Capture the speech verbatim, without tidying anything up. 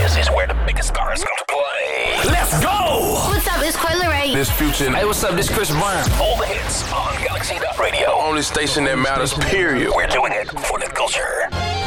This is where the biggest stars come to play. Let's go! What's up? It's Coi Leray. This Future. Hey, what's up? This Chris Brown. All the hits on Galaxy Radio. Only station that matters, period. We're doing it for the culture.